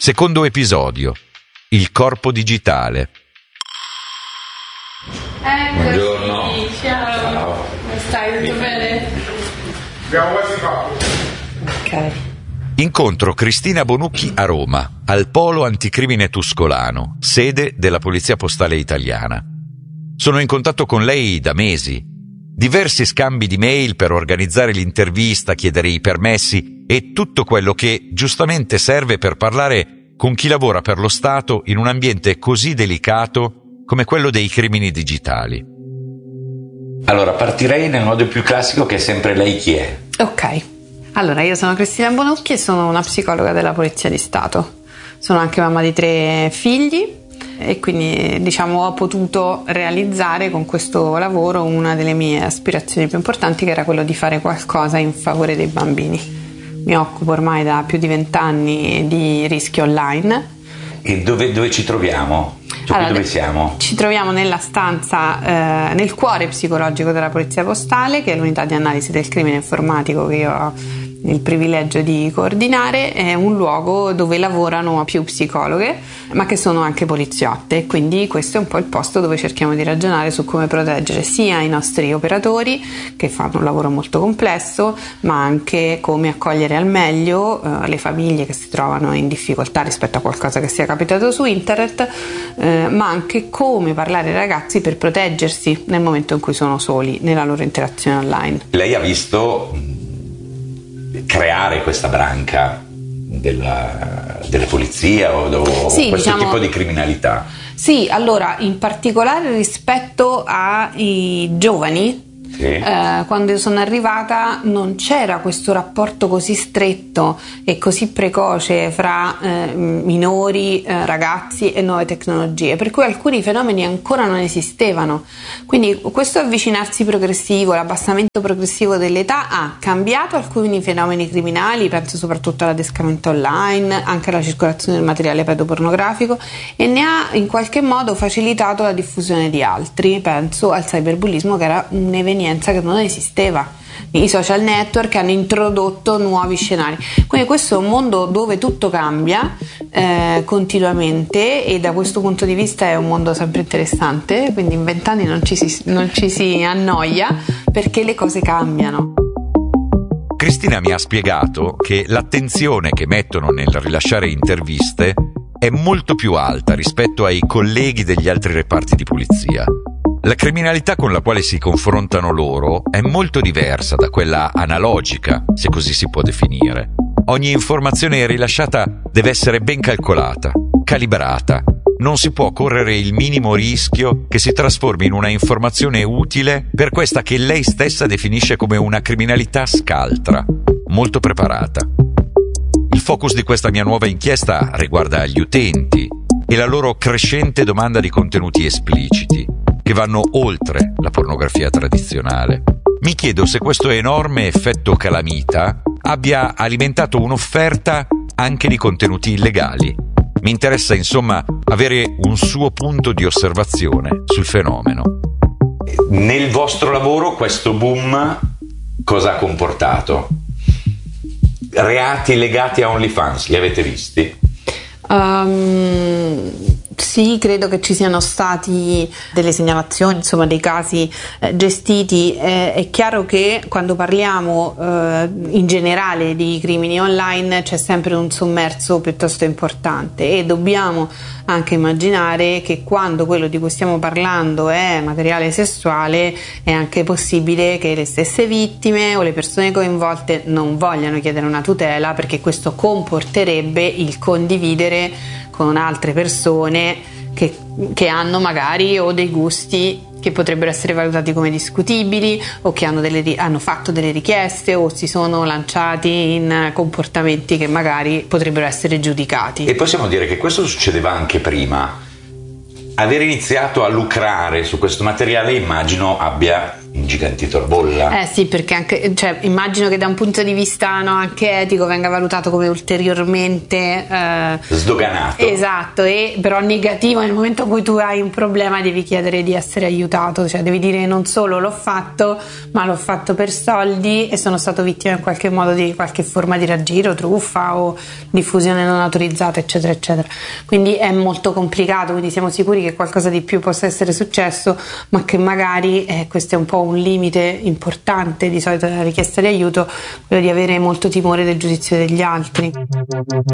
Secondo episodio. Il corpo digitale. Buongiorno. Ciao. Come stai? Tutto bene? Abbiamo quasi fatto. Ok. Incontro Cristina Bonucchi a Roma, al Polo Anticrimine Tuscolano, sede della Polizia Postale Italiana. Sono in contatto con lei da mesi. Diversi scambi di mail per organizzare l'intervista, chiedere i permessi e tutto quello che giustamente serve per parlare con chi lavora per lo Stato in un ambiente così delicato come quello dei crimini digitali. Allora, partirei nel modo più classico, che è sempre lei chi è. Ok. Allora, io sono Cristina Bonucchi e sono una psicologa della Polizia di Stato. Sono anche mamma di 3 figli e quindi, ho potuto realizzare con questo lavoro una delle mie aspirazioni più importanti, che era quello di fare qualcosa in favore dei bambini. Mi occupo ormai da più di 20 anni di rischi online. E dove ci troviamo? Allora, dove siamo? Ci troviamo nella stanza, nel cuore psicologico della Polizia Postale, che è l'unità di analisi del crimine informatico che io ho il privilegio di coordinare. È un luogo dove lavorano più psicologhe, ma che sono anche poliziotte, quindi questo è un po' il posto dove cerchiamo di ragionare su come proteggere sia i nostri operatori, che fanno un lavoro molto complesso, ma anche come accogliere al meglio le famiglie che si trovano in difficoltà rispetto a qualcosa che sia capitato su internet, ma anche come parlare ai ragazzi per proteggersi nel momento in cui sono soli nella loro interazione online. Lei ha visto creare questa branca della polizia o sì, questo tipo di criminalità? Sì, allora, in particolare rispetto ai giovani, sì. Quando io sono arrivata non c'era questo rapporto così stretto e così precoce fra minori, ragazzi e nuove tecnologie, per cui alcuni fenomeni ancora non esistevano. Quindi questo avvicinarsi progressivo, l'abbassamento progressivo dell'età ha cambiato alcuni fenomeni criminali, penso soprattutto all'adescamento online, anche alla circolazione del materiale pedopornografico, e ne ha in qualche modo facilitato la diffusione di altri. Penso al cyberbullismo, che era un'evenienza che non esisteva. I social network hanno introdotto nuovi scenari, quindi questo è un mondo dove tutto cambia continuamente, e da questo punto di vista è un mondo sempre interessante, quindi in 20 anni non ci si annoia, perché le cose cambiano. Cristina mi ha spiegato che l'attenzione che mettono nel rilasciare interviste è molto più alta rispetto ai colleghi degli altri reparti di polizia. La criminalità con la quale si confrontano loro è molto diversa da quella analogica, se così si può definire. Ogni informazione rilasciata deve essere ben calcolata, calibrata. Non si può correre il minimo rischio che si trasformi in una informazione utile per questa che lei stessa definisce come una criminalità scaltra, molto preparata. Il focus di questa mia nuova inchiesta riguarda gli utenti e la loro crescente domanda di contenuti espliciti, che vanno oltre la pornografia tradizionale. Mi chiedo se questo enorme effetto calamita abbia alimentato un'offerta anche di contenuti illegali. Mi interessa, insomma, avere un suo punto di osservazione sul fenomeno. Nel vostro lavoro questo boom cosa ha comportato? Reati legati a OnlyFans, li avete visti? Sì, credo che ci siano stati delle segnalazioni, dei casi gestiti. È chiaro che quando parliamo in generale di crimini online c'è sempre un sommerso piuttosto importante, e dobbiamo anche immaginare che quando quello di cui stiamo parlando è materiale sessuale è anche possibile che le stesse vittime o le persone coinvolte non vogliano chiedere una tutela, perché questo comporterebbe il condividere con altre persone che hanno magari o dei gusti che potrebbero essere valutati come discutibili, o che hanno fatto delle richieste o si sono lanciati in comportamenti che magari potrebbero essere giudicati. E possiamo dire che questo succedeva anche prima. Aver iniziato a lucrare su questo materiale immagino abbia ingigantito a bolla. Sì, perché anche, cioè, immagino che da un punto di vista anche etico venga valutato come ulteriormente sdoganato. Esatto, e però negativo. Nel momento in cui tu hai un problema devi chiedere di essere aiutato, cioè devi dire non solo l'ho fatto, ma l'ho fatto per soldi e sono stato vittima in qualche modo di qualche forma di raggiro, truffa o diffusione non autorizzata, eccetera eccetera. Quindi è molto complicato, quindi siamo sicuri che qualcosa di più possa essere successo, ma che magari questo è un po' un limite importante di solito della richiesta di aiuto, quello di avere molto timore del giudizio degli altri.